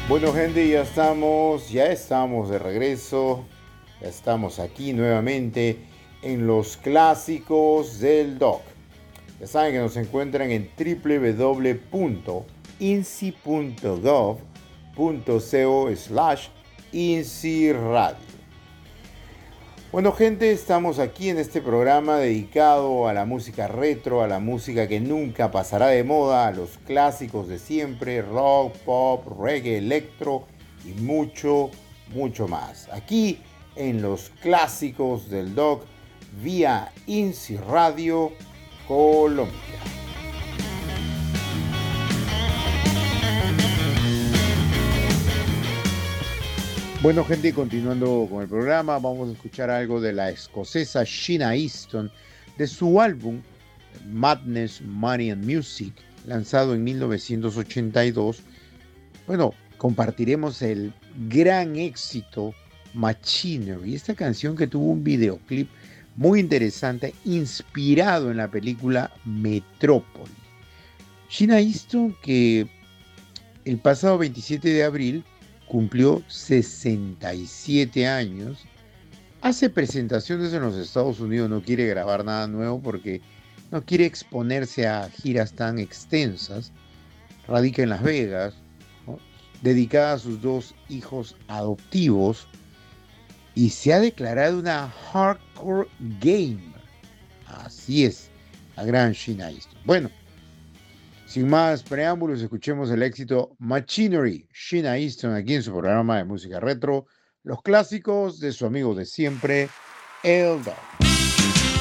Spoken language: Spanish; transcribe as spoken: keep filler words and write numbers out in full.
Bueno, gente, ya estamos, ya estamos de regreso. Ya estamos aquí nuevamente en los clásicos del doc. Ya saben que nos encuentran en w w w punto inci punto gov punto co slash inci radio. Bueno, gente, estamos aquí en este programa dedicado a la música retro, a la música que nunca pasará de moda, a los clásicos de siempre, rock, pop, reggae, electro y mucho, mucho más. Aquí en los clásicos del doc vía INSI Radio Colombia. Bueno, gente, continuando con el programa, vamos a escuchar algo de la escocesa Sheena Easton de su álbum Madness, Money and Music, lanzado en mil novecientos ochenta y dos. Bueno, compartiremos el gran éxito Machinery, esta canción que tuvo un videoclip muy interesante, inspirado en la película Metrópoli. Sheena Easton, que el pasado veintisiete de abril cumplió sesenta y siete años, hace presentaciones en los Estados Unidos, no quiere grabar nada nuevo porque no quiere exponerse a giras tan extensas, radica en Las Vegas, ¿no?, dedicada a sus dos hijos adoptivos, y se ha declarado una hardcore gamer. Así es, la gran Sheena Easton. Bueno, sin más preámbulos, escuchemos el éxito Machinery, Sheena Easton, aquí en su programa de música retro, los clásicos de su amigo de siempre, El Doc.